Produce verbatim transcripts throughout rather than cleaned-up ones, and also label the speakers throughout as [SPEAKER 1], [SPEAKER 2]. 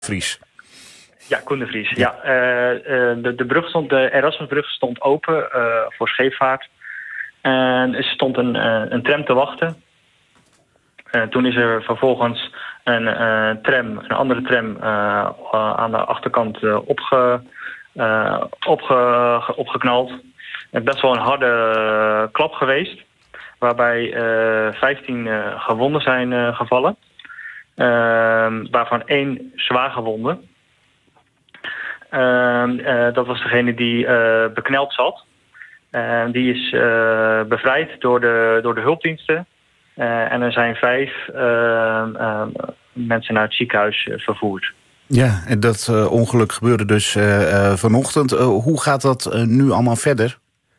[SPEAKER 1] Vries.
[SPEAKER 2] Ja, Koen de Vries. Ja. Ja, uh, de, de, brug stond, de Erasmusbrug stond open uh, voor scheepvaart. En er stond een, uh, een tram te wachten. Uh, toen is er vervolgens een uh, tram, een andere tram uh, uh, aan de achterkant uh, opge, uh, opge, opgeknald. Het is best wel een harde uh, klap geweest. Waarbij uh, vijftien uh, gewonden zijn uh, gevallen. Uh, waarvan één zwaar gewonde. Uh, uh, dat was degene die uh, bekneld zat. Uh, die is uh, bevrijd door de, door de hulpdiensten. Uh, en er zijn vijf uh, uh, mensen naar het ziekenhuis uh, vervoerd.
[SPEAKER 1] Ja, en dat uh, ongeluk gebeurde dus uh, uh, vanochtend. Uh, hoe gaat dat uh, nu allemaal verder?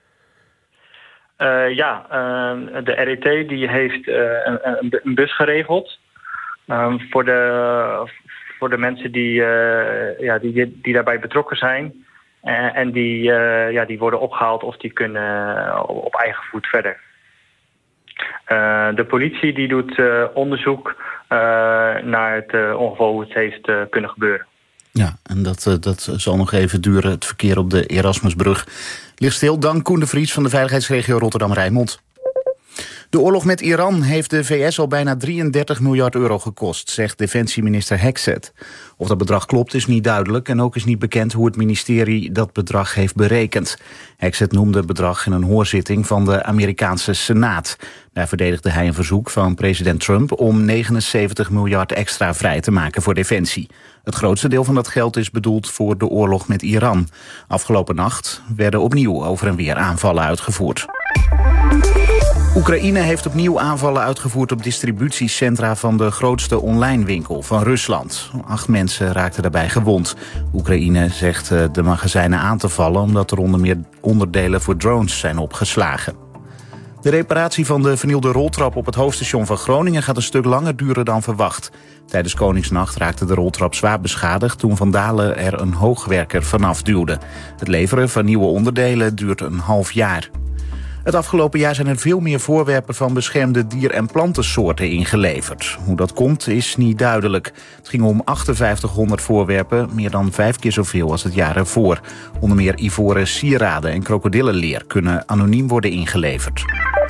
[SPEAKER 2] Uh, ja, uh, de R E T die heeft uh, een, een bus geregeld. Uh, voor, de, voor de mensen die, uh, ja, die, die daarbij betrokken zijn. Uh, en die, uh, ja, die worden opgehaald of die kunnen uh, op eigen voet verder. Uh, de politie die doet uh, onderzoek uh, naar het uh, ongeval hoe het heeft uh, kunnen gebeuren.
[SPEAKER 1] Ja, en dat, uh, dat zal nog even duren. Het verkeer op de Erasmusbrug ligt stil. Dank Koen de Vries van de veiligheidsregio Rotterdam-Rijnmond. De oorlog met Iran heeft de V S al bijna drieëndertig miljard euro gekost, zegt defensieminister Hexet. Of dat bedrag klopt is niet duidelijk en ook is niet bekend hoe het ministerie dat bedrag heeft berekend. Hexet noemde het bedrag in een hoorzitting van de Amerikaanse Senaat. Daar verdedigde hij een verzoek van president Trump om negenenzeventig miljard extra vrij te maken voor defensie. Het grootste deel van dat geld is bedoeld voor de oorlog met Iran. Afgelopen nacht werden opnieuw over en weer aanvallen uitgevoerd. Oekraïne heeft opnieuw aanvallen uitgevoerd op distributiecentra van de grootste online winkel van Rusland. Acht mensen raakten daarbij gewond. Oekraïne zegt de magazijnen aan te vallen omdat er onder meer onderdelen voor drones zijn opgeslagen. De reparatie van de vernielde roltrap op het hoofdstation van Groningen gaat een stuk langer duren dan verwacht. Tijdens Koningsnacht raakte de roltrap zwaar beschadigd toen vandalen er een hoogwerker vanaf duwden. Het leveren van nieuwe onderdelen duurt een half jaar. Het afgelopen jaar zijn er veel meer voorwerpen van beschermde dier- en plantensoorten ingeleverd. Hoe dat komt is niet duidelijk. Het ging om achtenvijftighonderd voorwerpen, meer dan vijf keer zoveel als het jaar ervoor. Onder meer ivoren sieraden en krokodillenleer kunnen anoniem worden ingeleverd.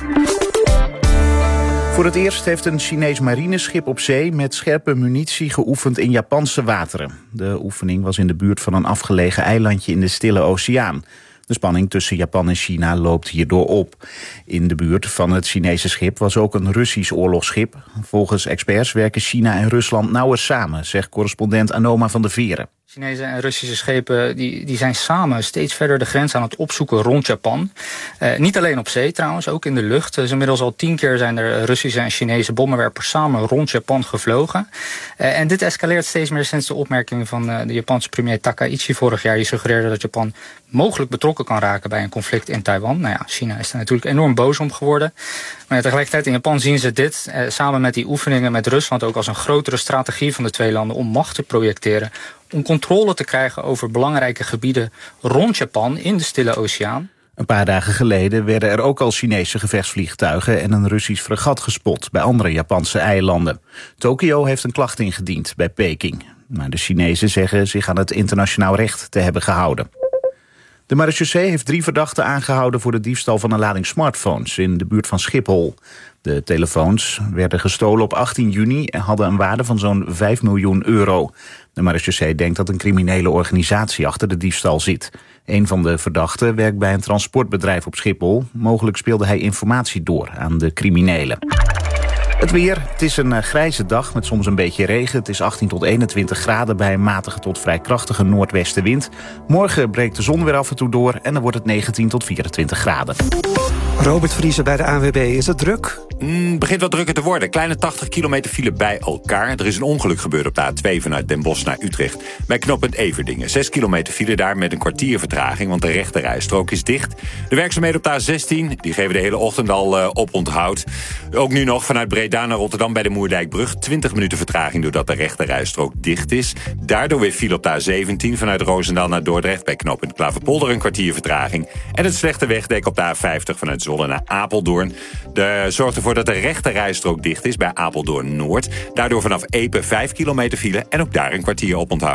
[SPEAKER 1] Voor het eerst heeft een Chinees marineschip op zee met scherpe munitie geoefend in Japanse wateren. De oefening was in de buurt van een afgelegen eilandje in de Stille Oceaan. De spanning tussen Japan en China loopt hierdoor op. In de buurt van het Chinese schip was ook een Russisch oorlogsschip. Volgens experts werken China en Rusland nauwer samen, zegt correspondent Anoma van der Veren.
[SPEAKER 3] Chinese en Russische schepen die, die zijn samen steeds verder de grens aan het opzoeken rond Japan. Uh, niet alleen op zee trouwens, ook in de lucht. Dus inmiddels al tien keer zijn er Russische en Chinese bommenwerpers samen rond Japan gevlogen. Uh, en dit escaleert steeds meer sinds de opmerking van uh, de Japanse premier Takaichi vorig jaar. Die suggereerde dat Japan mogelijk betrokken kan raken bij een conflict in Taiwan. Nou ja, China is er natuurlijk enorm boos om geworden. Maar ja, tegelijkertijd in Japan zien ze dit uh, samen met die oefeningen met Rusland ook als een grotere strategie van de twee landen om macht te projecteren, om controle te krijgen over belangrijke gebieden rond Japan in de Stille Oceaan.
[SPEAKER 1] Een paar dagen geleden werden er ook al Chinese gevechtsvliegtuigen en een Russisch fregat gespot bij andere Japanse eilanden. Tokio heeft een klacht ingediend bij Peking. Maar de Chinezen zeggen zich aan het internationaal recht te hebben gehouden. De marechaussee heeft drie verdachten aangehouden voor de diefstal van een lading smartphones in de buurt van Schiphol. De telefoons werden gestolen op achttien juni en hadden een waarde van zo'n vijf miljoen euro. De marechaussee denkt dat een criminele organisatie achter de diefstal zit. Een van de verdachten werkt bij een transportbedrijf op Schiphol. Mogelijk speelde hij informatie door aan de criminelen. Het weer. Het is een uh, grijze dag met soms een beetje regen. Het is achttien tot eenentwintig graden bij een matige tot vrij krachtige noordwestenwind. Morgen breekt de zon weer af en toe door en dan wordt het negentien tot vierentwintig graden.
[SPEAKER 4] Robert Vriezen bij de A N W B. Is het druk?
[SPEAKER 5] Mm, begint wat drukker te worden. Kleine tachtig kilometer file bij elkaar. Er is een ongeluk gebeurd op de A twee vanuit Den Bosch naar Utrecht. Bij knooppunt Everdingen. Zes kilometer file daar met een kwartier vertraging, want de rechterrijstrook is dicht. De werkzaamheden op de A zestien, die geven de hele ochtend al uh, op onthoud. Ook nu nog vanuit Breda naar Rotterdam bij de Moerdijkbrug. twintig minuten vertraging doordat de rechterrijstrook dicht is. Daardoor weer file op de A zeventien vanuit Roosendaal naar Dordrecht. Bij knooppunt Klaverpolder een kwartier vertraging. En het slechte wegdek op de A vijftig vanuit Zwolle naar Apeldoorn. De zorgt ervoor voordat de rechte rijstrook dicht is bij Apeldoorn Noord. Daardoor vanaf Epe vijf kilometer file en ook daar een kwartier op onthouden.